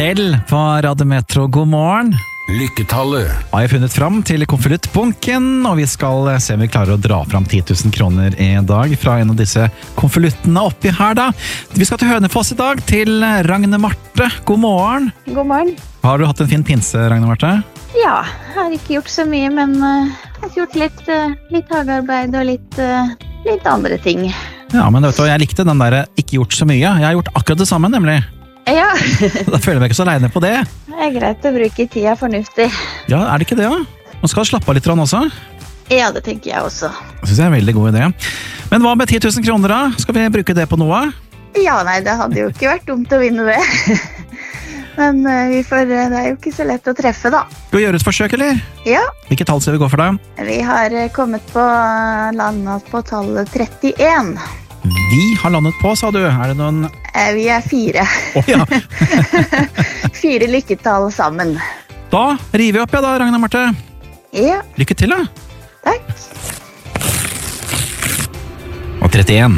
Adele på Radio Metro. God morgen. Lykketallet. Har jeg funnet fram til konvoluttbunken, og vi skal se om vi klarer å dra fram 10 000 kroner i dag fra en av disse konvoluttene oppi her da. Vi skal til Hønefoss i dag, til Ragne Marte. God morgen. God morgen. Har du hatt en fin pinse, Ragne Marte? Ja, jeg har ikke gjort så mye, men jeg har gjort litt hagearbeid og litt andre ting. Ja, men vet du, jeg likte den der ikke gjort så mye. Jeg har gjort akkurat det samme, nemlig. Ja. Da føler jeg meg ikke så alene på det. Det er greit å bruke tida fornuftig. Ja, er det ikke det da? Man skal slappe av litt også. Ja, det tenker jeg også. Det synes jeg er en veldig god idé. Men hva med 10 000 kroner da? Skal vi bruke det på noe? Ja, nei, det hadde jo ikke vært dumt å vinne det. Men det er jo ikke så lett å treffe da. Skal vi gjøre et forsøk, eller? Ja. Hvilket tall skal vi gå for da? Vi har kommet på landet på tallet 31. Vi har landet på, sa du. Er det noen... Vi er 4. Ja. 4 lykketall sammen. Da river vi opp, da, Ragne Marte. Ja. Lykke til, da. Takk. Og 31.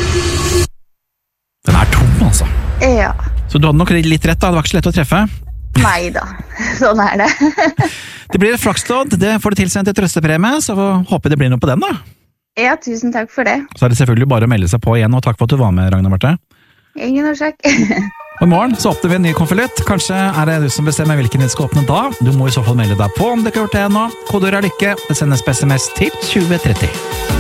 Den er tom, altså. Ja. Så du hadde nok litt rett, da. Det var ikke så lett å treffe. Nei da, sånn er det. Det blir et flakslodd. Det får du tilsendt et trøstepremie, så håper det blir noe på den, da. Ja, tusen takk for det. Så er det selvfølgelig bare å melde seg på igjen, og takk for at du var med, Ragne Marte. Ingen årsak. Og i morgen så åpner vi en ny konvolutt. Kanskje er det du som bestemmer hvilken vi skal åpne da. Du må i så fall melde deg på om du ikke har gjort det ennå. Kodeord er lykke. Det sendes på SMS til 2030.